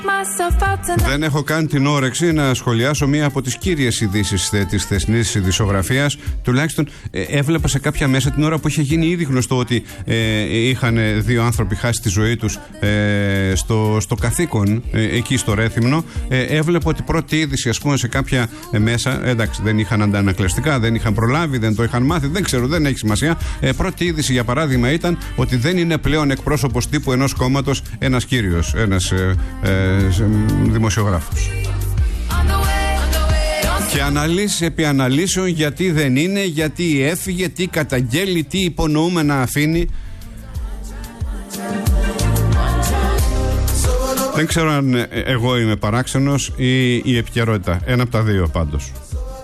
Δεν έχω καν την όρεξη να σχολιάσω μία από τις κύριες ειδήσεις της θεσινής ειδησιογραφίας. Τουλάχιστον έβλεπα σε κάποια μέσα την ώρα που είχε γίνει ήδη γνωστό ότι είχαν δύο άνθρωποι χάσει τη ζωή τους στο καθήκον εκεί στο Ρέθυμνο. Έβλεπα ότι πρώτη είδηση, ας πούμε, σε κάποια μέσα, εντάξει, δεν είχαν αντανακλαστικά, δεν είχαν προλάβει, δεν το είχαν μάθει, δεν ξέρω, δεν έχει σημασία. Πρώτη είδηση, για παράδειγμα, ήταν ότι δεν είναι πλέον εκπρόσωπος τύπου ενός κόμματος ένας κύριος, ένας δημοσιογράφος. Και αναλύσεις επί αναλύσεων γιατί δεν είναι, γιατί έφυγε, τι καταγγέλει, τι υπονοούμενα αφήνει. Δεν ξέρω αν εγώ είμαι παράξενος ή η επικαιρότητα. Ένα από τα δύο πάντως.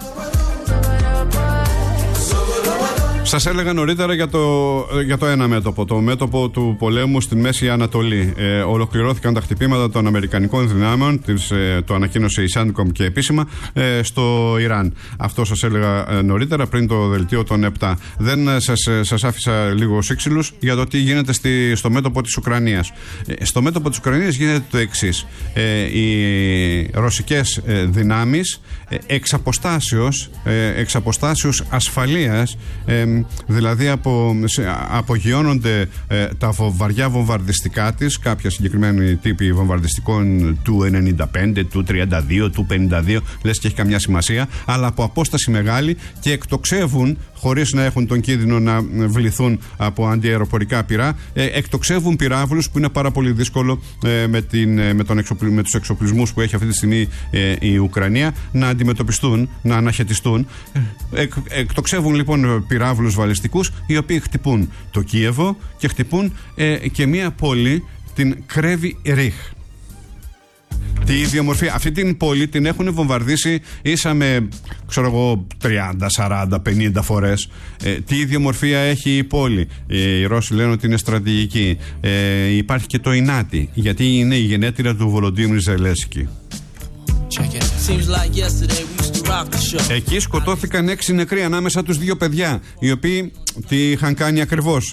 Σας έλεγα νωρίτερα για το ένα μέτωπο, το μέτωπο του πολέμου στην Μέση Ανατολή. Ολοκληρώθηκαν τα χτυπήματα των Αμερικανικών δυνάμεων, το ανακοίνωσε η Σάντκομ και επίσημα, στο Ιράν. Αυτό σας έλεγα νωρίτερα πριν το δελτίο των 7. Δεν σας άφησα λίγο σύξυλους για το τι γίνεται στο μέτωπο της Ουκρανίας. Στο μέτωπο της Ουκρανίας γίνεται το εξής. Οι ρωσικές δυνάμεις εξ αποστάσεως ασφαλείας, δηλαδή απογειώνονται τα βαριά βομβαρδιστικά της, κάποια συγκεκριμένη τύπη βομβαρδιστικών του 95, του 32, του 52, λες και έχει καμιά σημασία, αλλά από απόσταση μεγάλη, και εκτοξεύουν, χωρίς να έχουν τον κίνδυνο να βληθούν από αντιαεροπορικά πυρά, εκτοξεύουν πυράβλους που είναι πάρα πολύ δύσκολο με τους εξοπλισμούς που έχει αυτή τη στιγμή η Ουκρανία να αντιμετωπιστούν, να αναχαιτιστούν. Εκτοξεύουν λοιπόν πυράβλους βαλιστικούς, οι οποίοι χτυπούν το Κίεβο και χτυπούν και μία πόλη, την Κρέβι Ρίχ. Τη ίδια μορφή, αυτή την πόλη την έχουν βομβαρδίσει ίσα με, ξέρω εγώ, 30, 40, 50 φορές. Τι ίδια μορφία έχει η πόλη. Οι Ρώσοι λένε ότι είναι στρατηγική. Υπάρχει και το Ινάτι, γιατί είναι η γενέτειρα του Βολοντίμιρ Ζελένσκι. Εκεί σκοτώθηκαν 6 νεκροί, ανάμεσα τους 2 παιδιά, οι οποίοι τι είχαν κάνει ακριβώς?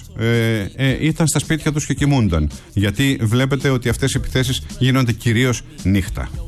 Ήταν στα σπίτια τους και κοιμούνταν. Γιατί βλέπετε ότι αυτές οι επιθέσεις γίνονται κυρίως νύχτα.